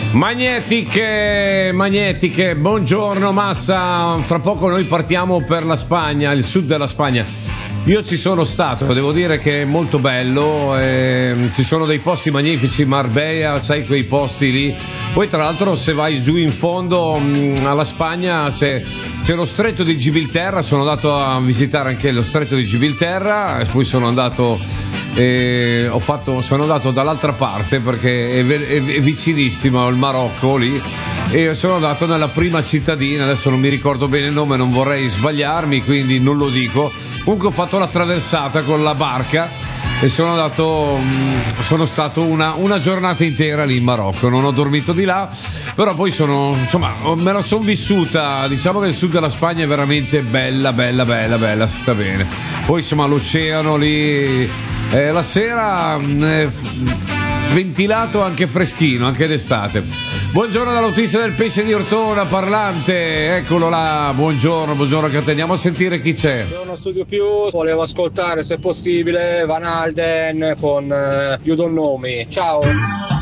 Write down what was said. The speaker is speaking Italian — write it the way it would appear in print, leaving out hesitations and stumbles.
Magnetiche, buongiorno Massa, fra poco noi partiamo per la Spagna, il sud della Spagna. Io ci sono stato, devo dire che è molto bello, ci sono dei posti magnifici, Marbella, sai, quei posti lì. Poi tra l'altro se vai giù in fondo alla Spagna c'è lo stretto di Gibilterra, sono andato a visitare anche lo stretto di Gibilterra, e poi sono andato dall'altra parte perché è vicinissimo il Marocco lì, e sono andato nella prima cittadina, adesso non mi ricordo bene il nome, non vorrei sbagliarmi, quindi non lo dico. Comunque ho fatto la traversata con la barca e sono stato una giornata intera lì in Marocco, non ho dormito di là, però poi me la sono vissuta. Diciamo che il sud della Spagna è veramente bella, si sta bene. Poi insomma l'oceano lì, la sera ventilato, anche freschino, anche d'estate. Buongiorno dall'autista del pesce di Ortona, parlante, eccolo là, buongiorno che andiamo a sentire chi c'è. Buongiorno Studio Più, volevo ascoltare se possibile Van Alden con You Don't Know Me. Ciao.